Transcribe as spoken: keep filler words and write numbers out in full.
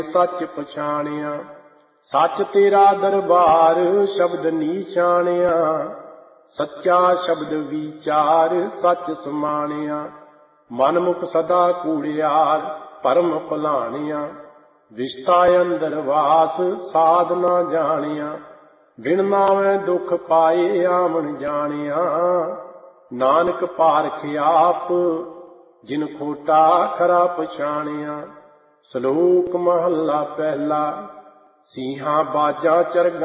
ਸੱਚ ਪਛਾਣਿਆ। ਸੱਚ ਤੇਰਾ ਦਰਬਾਰ ਸ਼ਬਦ ਨੀਚਾਣਿਆ। ਸੱਚਾ ਸ਼ਬਦ ਵਿਚਾਰ ਸੱਚ ਸਮਾਣਿਆ। ਮਨਮੁਖ ਸਦਾ ਕੂੜਿਆਰ ਭਰਮ ਭੁਲਾਣਿਆ। ਵਿਸ਼ਟਾ ਅੰਦਰ ਵਾਸ ਸਾਧ ਨਾ ਜਾਣਿਆ। ਬਿਨ ਨਾਵੇਂ ਦੁੱਖ ਪਾਏ ਆਵਣ ਜਾਣਿਆ। ਨਾਨਕ ਪਾਰਖ ਆਪ ਜਿਨ ਖੋਟਾ ਖਰਾ ਪਛਾਣਿਆ। ਸ਼ਲੋਕ ਮਹੱਲਾ ਪਹਿਲਾ। ਸੀਹਾਂ ਬਾਜਾਂ ਚਰਗਾਂ